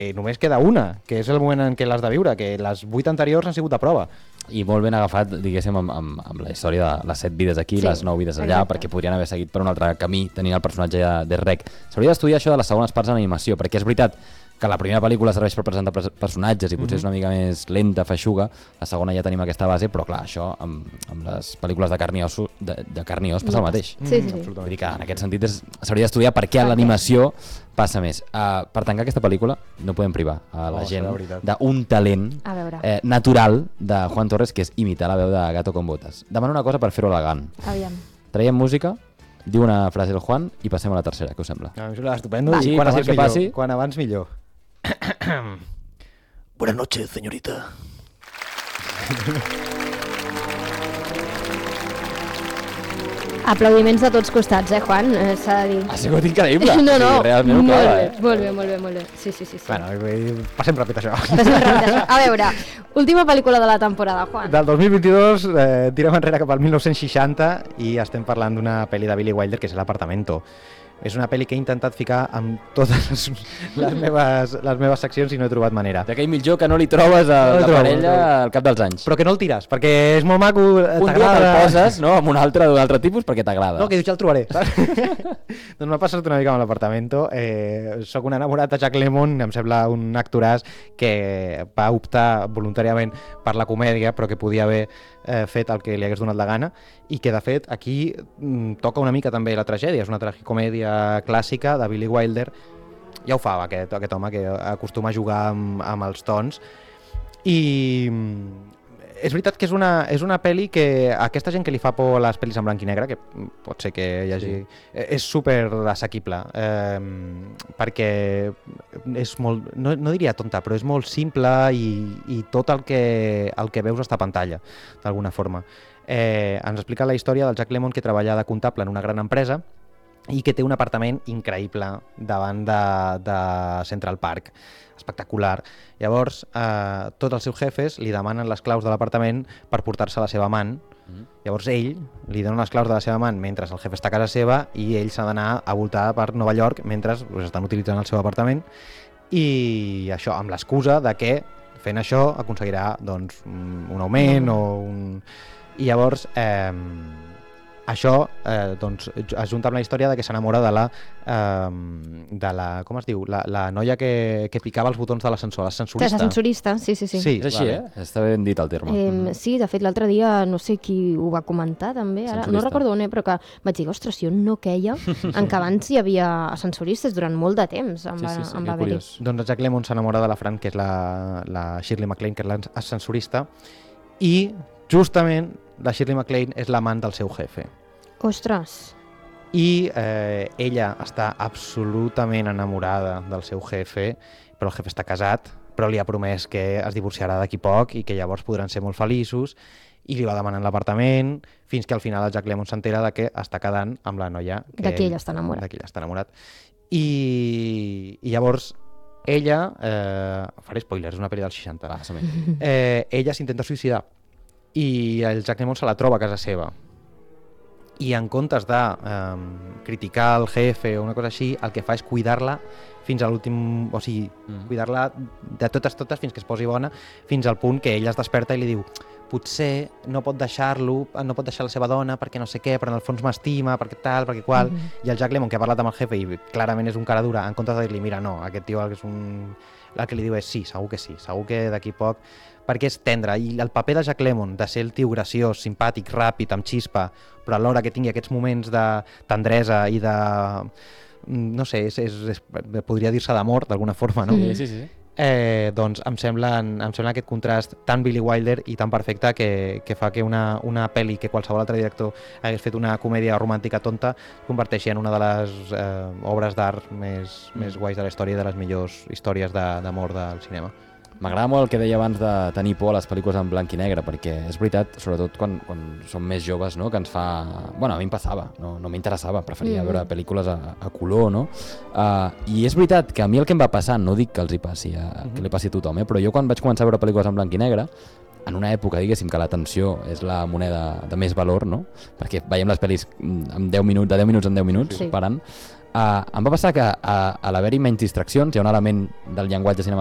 només queda una, que és el moment en què l'has de viure, que les 8 anteriors han sigut de prova. I molt ben agafat, diguéssim, amb la història de les 7 vides aquí, les 9 vides allà, perquè podrien haver seguit per un altre camí tenint el personatge de Rec. S'hauria d'estudiar això de les segones parts en animació, perquè és veritat que la primera pel·lícula serveix per presentar personatges i potser és una mica més lenta, feixuga, la segona ja tenim aquesta base, però clar, això amb les pel·lícules de carn i os passa el mateix. Sí. Vull dir que en aquest sentit s'hauria d'estudiar per què a l'animació passa més. Per tancar aquesta pel·lícula no podem privar a la gent d'un talent natural de Juan Torres, que és imitar la veu de Gato con Botas. Demano una cosa per fer-ho elegant. Aviam. Traiem música, diu una frase el Juan i passem a la tercera, què us sembla? A mi sembla estupendo. Sí, quan abans millor. Buenas noches, señorita. Aplaudiments de tots costats, Juan? S'ha de dir. Ha sigut increïble. No, sí, realment molt bé. Sí. Bueno, passem ràpid això. A veure, última pel·lícula de la temporada, Juan. Del 2022 tirem enrere cap al 1960 i estem parlant d'una pel·li de Billy Wilder que és L'Apartamento. És una pel·li que he intentat ficar amb totes les meves seccions i no he trobat manera. D'aquell mitjó que no li trobes a la parella al cap dels anys. Però que no el tires, perquè és molt maco, t'agrada. Un dia te'l poses, no?, amb un altre d'un altre tipus perquè t'agrada. No, que dius, ja el trobaré. Doncs m'ha passat una mica amb L'Apartamento. Soc un enamorat de Jack Lemmon, em sembla un actoràs que va optar voluntàriament per la comèdia, però que podia haver fet el que li hagués donat la gana, i que de fet aquí toca una mica també la tragèdia. És una tragicomèdia clàssica de Billy Wilder. Ja ho fa aquest home, que acostuma a jugar amb els tons, i és veritat que és una pel·li que aquesta gent que li fa por a les pel·lis en blanc i negre, que pot ser que hi hagi... És super assequible, perquè és molt... No diria tonta, però és molt simple i tot el que veus està a pantalla, d'alguna forma. Ens explica la història del Jack Lemmon, que treballa de comptable en una gran empresa i que té un apartament increïble davant de Central Park, espectacular. Llavors, tots els seus jefes li demanen les claus de l'apartament per portar-se la seva amant. Llavors ell li dona les claus de la seva amant mentre el jefe està a casa seva i ell s'ha d'anar a voltar per Nova York mentre estan utilitzant el seu apartament, i això amb l'excusa de que fent això aconseguirà doncs, un augment o un... I llavors això doncs, es junta amb la història de que s'enamora de la com es diu? La noia que picava els botons de l'ascensor, l'ascensorista. L'ascensorista, sí. Sí, és així, està ben dit el terme. Sí, de fet l'altre dia no sé qui ho va comentar també, ara no recordo on, però que vaig dir, ostres, jo no queia en que abans hi havia ascensoristes durant molt de temps. Sí, que curiós. Doncs Jack Lemmon s'enamora de la Fran, que és la Shirley MacLaine, que és l'ascensorista, i justament la Shirley MacLaine és l'amant del seu jefe. Ostres! I ella està absolutament enamorada del seu jefe, però el jefe està casat, però li ha promès que es divorciarà d'aquí poc i que llavors podran ser molt feliços, i li va demanant l'apartament, fins que al final el Jack Lemmon s'entera de que està quedant amb la noia de qui ell està enamorat. I llavors ella, faré spoilers, és una pel·li dels 60, ella s'intenta suïcidar i el Jack Lemmon se la troba a casa seva, i en comptes de criticar el jefe o una cosa així, el que fa és cuidar-la fins a l'últim, o sigui, cuidar-la de totes fins que es posi bona, fins al punt que ella es desperta i li diu potser no pot deixar la seva dona perquè no sé què, però en el fons m'estima, perquè tal, perquè qual, i el Jack Lemmon, que ha parlat amb el jefe i clarament és un cara dura, en comptes de dir-li, mira, no, aquest tio el que li diu és sí, segur que d'aquí poc, perquè és tendre, i el paper de Jack Lemmon, de ser el tio graciós, simpàtic, ràpid, amb xispa, però alhora que tingui aquests moments de tendresa i de... no sé, podria dir-se d'amor, d'alguna forma, no? Sí. Doncs em sembla aquest contrast tan Billy Wilder i tan perfecte que fa que una pel·li que qualsevol altre director hagués fet una comèdia romàntica tonta converteixi en una de les obres d'art més guais de la història i de les millors històries d'amor del cinema. M'agrada molt el que deia abans de tenir por a les pel·lícules en blanc i negre, perquè és veritat, sobretot quan som més joves, no?, que ens fa... Bueno, a mi em passava, no m'interessava, preferia veure pel·lícules a color, no? I és veritat que a mi el que em va passar, no dic que els hi passi, que li passi a tothom, però jo quan vaig començar a veure pel·lícules en blanc i negre, en una època, diguéssim, que l'atenció és la moneda de més valor, no?, perquè veiem les pel·lis de 10 minuts en 10 minuts, parant, Em va passar que a l'haver-hi menys distraccions, hi ha un element del llenguatge